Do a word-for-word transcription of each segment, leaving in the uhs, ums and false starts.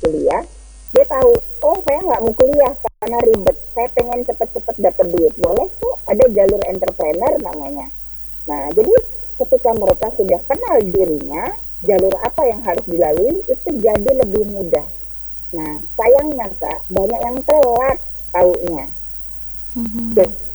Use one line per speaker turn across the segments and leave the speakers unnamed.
kuliah, dia tahu, oh saya nggak mau kuliah karena ribet, saya pengen cepet-cepet dapat duit. Boleh tuh, ada jalur entrepreneur namanya. Nah, jadi ketika mereka sudah kenal dirinya, jalur apa yang harus dilalui, itu jadi lebih mudah. Nah, sayangnya Kak, banyak yang telat taunya.
Mhm.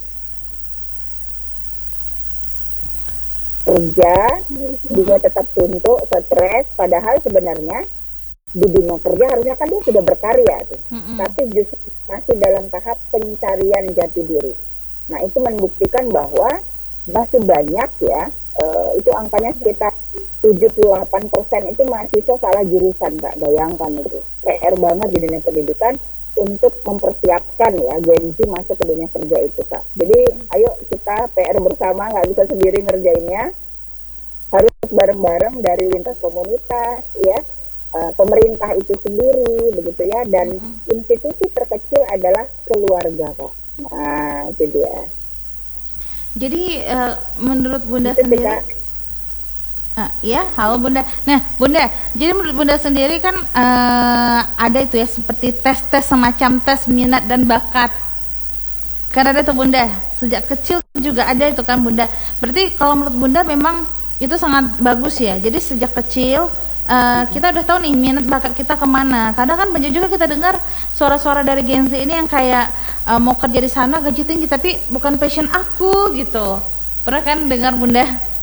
Kerja, dia tetap suntuk, stres, padahal sebenarnya di dunia kerja harusnya kan dia sudah berkarya tuh.
Mhm.
Tapi justru masih dalam tahap pencarian jati diri. Nah, itu membuktikan bahwa masih banyak ya, eh, itu angkanya sekitar tujuh puluh delapan persen itu mahasiswa salah jurusan, Kak. Bayangkan itu. P R banget di dunia pendidikan untuk mempersiapkan ya Gen Z masuk ke dunia kerja itu, Kak. Jadi ayo kita P R bersama, nggak bisa sendiri ngerjainnya, harus bareng-bareng dari lintas komunitas ya, uh, pemerintah itu sendiri begitu ya, dan mm-hmm. institusi terkecil adalah keluarga, Kak. Nah itu dia.
Jadi uh, menurut Bunda
itu
sendiri
kita,
Uh, ya, halo Bunda. Nah, Bunda, jadi menurut Bunda sendiri kan uh, ada itu ya seperti tes-tes semacam tes minat dan bakat. Karena ada tuh Bunda, sejak kecil juga ada itu kan Bunda. Berarti kalau menurut Bunda memang itu sangat bagus ya. Jadi sejak kecil uh, kita udah tahu nih minat bakat kita kemana. Kadang kan banyak juga kita dengar suara-suara dari Gen Z ini yang kayak uh, mau kerja di sana gaji tinggi tapi bukan passion aku gitu. Pernah kan dengar Bunda?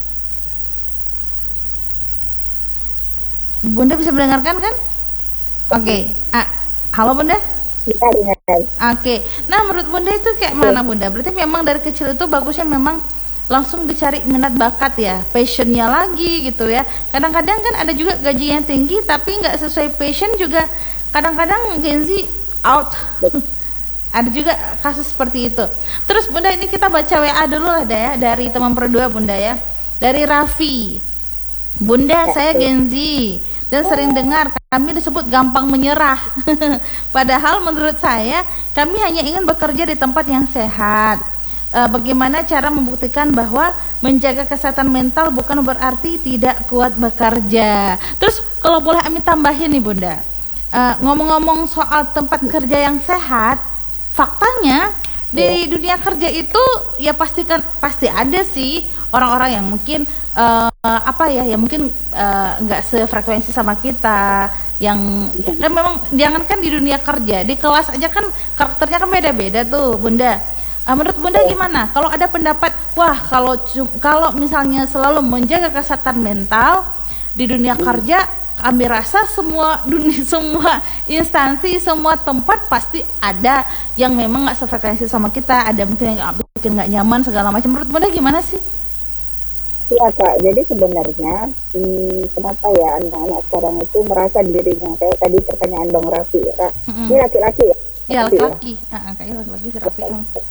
Bunda bisa mendengarkan kan? Oke, okay. ah, halo Bunda.
Bisa dengar.
Oke, okay. Nah menurut Bunda itu kayak mana Bunda? Berarti memang dari kecil itu bagusnya memang langsung dicari minat bakat ya, passionnya lagi gitu ya. Kadang-kadang kan ada juga gaji yang tinggi tapi nggak sesuai passion juga. Kadang-kadang Gen Z out. Ada juga kasus seperti itu. Terus Bunda ini kita baca W A dulu lah ya dari teman berdua Bunda ya. Dari Raffi. Bunda, saya Gen Z dan sering dengar kami disebut gampang menyerah. Padahal menurut saya kami hanya ingin bekerja di tempat yang sehat. E, bagaimana cara membuktikan bahwa menjaga kesehatan mental bukan berarti tidak kuat bekerja. Terus kalau boleh Amin tambahin nih Bunda, e, ngomong-ngomong soal tempat kerja yang sehat, faktanya di dunia kerja itu ya pastikan pasti ada sih orang-orang yang mungkin uh, apa ya, ya mungkin nggak uh, sefrekuensi sama kita, yang dan memang jangankan di dunia kerja, di kelas aja kan karakternya kan beda-beda tuh Bunda. Uh, menurut Bunda gimana? Kalau ada pendapat, wah kalau kalau misalnya selalu menjaga kesehatan mental di dunia kerja, kami rasa semua dunia, semua instansi, semua tempat pasti ada yang memang nggak sefrekuensi sama kita, ada mungkin yang bikin nggak nyaman segala macam. Menurut Bunda gimana sih?
Iya Kak, jadi sebenarnya hmm, kenapa ya anak-anak sekarang itu merasa dirinya, kayak tadi pertanyaan Bang Raffi ya Kak,
mm-hmm.
ini laki-laki ya?
Iya laki-laki, ya? uh, kayaknya laki-laki si Raffi.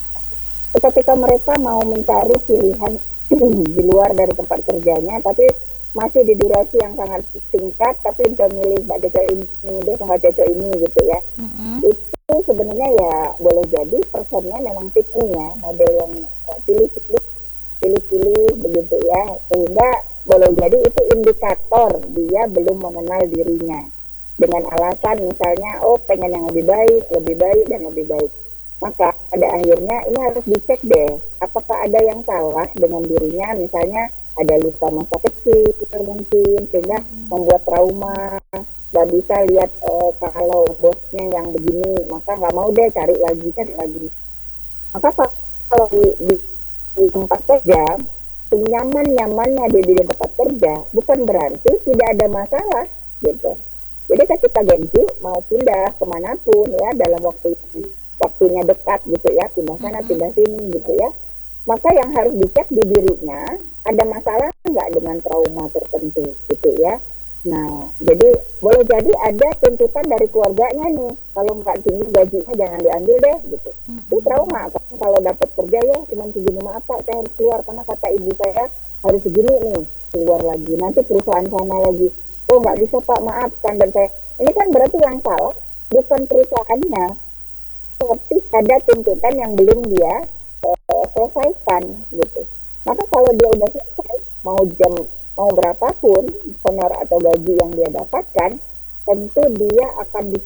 Ketika mereka mau mencari pilihan di luar dari tempat kerjanya, tapi masih di durasi yang sangat singkat, tapi udah milih Mbak Deco ini, dia sama Deco ini gitu ya, mm-hmm. itu sebenarnya ya boleh jadi personnya memang tipenya, model yang pilih-pilih pilih-pilih begitu ya, sehingga boleh jadi itu indikator dia belum mengenal dirinya dengan alasan misalnya oh pengen yang lebih baik, lebih baik dan lebih baik. Maka pada akhirnya ini harus dicek deh, apakah ada yang salah dengan dirinya, misalnya ada luka masa kecil mungkin sehingga membuat trauma, nggak bisa lihat eh, kalau bosnya yang begini, maka nggak mau deh cari lagi cari lagi. Maka kalau di, di di tempat kerja, senyaman-nyamannya di, di tempat kerja bukan berarti tidak ada masalah gitu. Jadi ketika Gen Z mau pindah kemanapun ya dalam waktu waktunya dekat gitu ya, pindah sana mm-hmm. pindah sini gitu ya, maka yang harus dicek di dirinya ada masalah nggak dengan trauma tertentu gitu ya. Nah, jadi boleh jadi ada tuntutan dari keluarganya nih, kalau nggak tinggi gajinya jangan diambil deh gitu. Mm-hmm. Itu trauma, kan kalau dapat kerja ya cuma segini, maaf Pak saya harus keluar karena kata ibu saya harus segini nih, keluar lagi. Nanti perusahaan sana lagi, oh nggak bisa Pak maaf kan, dan saya ini kan berarti yang salah bukan perusahaannya, tapi ada tuntutan yang belum dia uh, selesaikan gitu. Maka kalau dia udah selesai, mau jam mau berapapun honor atau gaji yang dia dapatkan, tentu dia akan